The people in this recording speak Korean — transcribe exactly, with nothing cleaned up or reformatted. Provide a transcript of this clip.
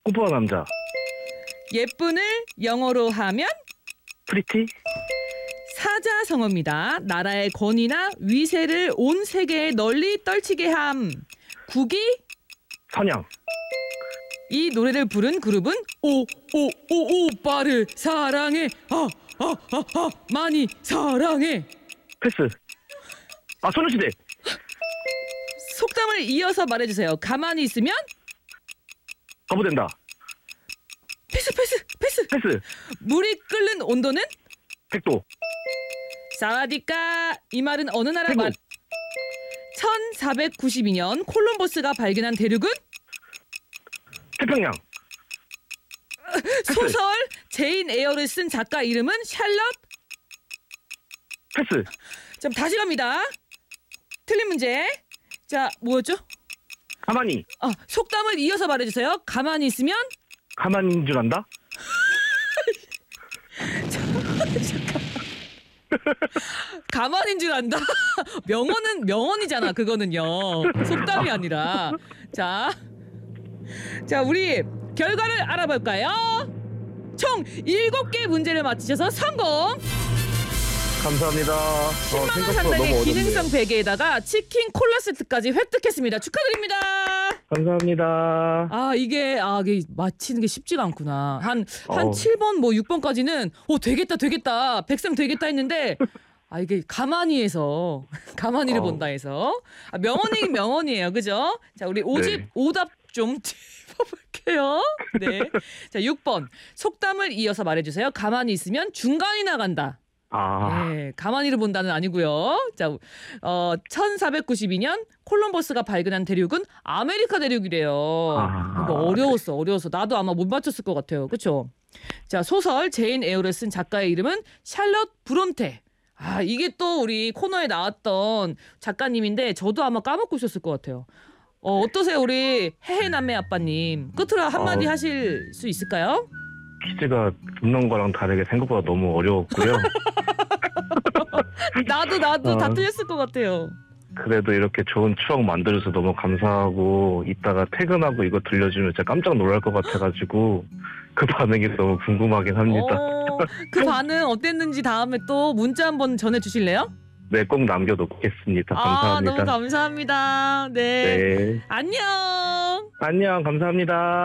꾸퍼 남자. 예쁜을 영어로 하면 프리티. 사자성어입니다. 나라의 권위나 위세를 온 세계에 널리 떨치게 함. 국이 선양. 이 노래를 부른 그룹은 오, 오, 오, 오빠를 사랑해. 아, 아, 아, 아, 많이 사랑해. 패스. 아, 소녀시대. 속담을 이어서 말해주세요. 가만히 있으면 거부된다. 패스, 패스, 패스. 패스. 물이 끓는 온도는 백도. 사와디까. 이 말은 어느 나라 태국. 말? 천사백구십이 년 콜럼버스가 발견한 대륙은 태평양. 소설 제인 에어를 쓴 작가 이름은 샬럿. 패스. 자, 다시 갑니다. 틀린 문제. 자, 뭐였죠? 가만히. 아, 속담을 이어서 말해주세요. 가만히 있으면 가만인 줄 안다. 가만인 줄 안다. 명언은 명언이잖아. 그거는요. 속담이 아니라. 자, 자 우리 결과를 알아볼까요? 총 일곱 개 문제를 맞히셔서 성공. 감사합니다. 어, 십만 원 생각보다 상당의 너무 어렵네요. 기능성 베개에다가 치킨 콜라 세트까지 획득했습니다. 축하드립니다. 감사합니다. 아 이게 아 이게 맞히는 게 쉽지가 않구나. 한 한 어. 칠 번 뭐 육 번까지는 어 되겠다 되겠다 백승 되겠다 했는데 아 이게 가만히 해서 가만히를 어. 본다 해서 아, 명언이긴 명언이에요. 그죠? 자 우리 오집 네. 오답 좀 짚어볼게요. 네. 자 육 번 속담을 이어서 말해주세요. 가만히 있으면 중간이 나간다. 아, 네, 가만히를 본다는 아니고요. 자, 어, 천사백구십이 년 콜럼버스가 발견한 대륙은 아메리카 대륙이래요. 아, 이거 어려웠어, 어려웠어. 나도 아마 못 맞췄을 것 같아요. 그렇죠? 자, 소설 제인 에어를 쓴 작가의 이름은 샬럿 브론테. 아, 이게 또 우리 코너에 나왔던 작가님인데 저도 아마 까먹고 있었을 것 같아요. 어, 어떠세요, 우리 해해 남매 아빠님? 끝으로 한마디 어. 하실 수 있을까요? 퀴즈가 듣는 거랑 다르게 생각보다 너무 어려웠고요. 나도 나도 어. 다 틀렸을 것 같아요. 그래도 이렇게 좋은 추억 만들어줘서 너무 감사하고, 이따가 퇴근하고 이거 들려주면 진짜 깜짝 놀랄 것 같아가지고 그 반응이 너무 궁금하긴 합니다. 어, 그 반응 어땠는지 다음에 또 문자 한번 전해주실래요? 네, 꼭 남겨놓겠습니다. 아, 감사합니다. 너무 감사합니다. 네. 네. 안녕. 안녕, 감사합니다.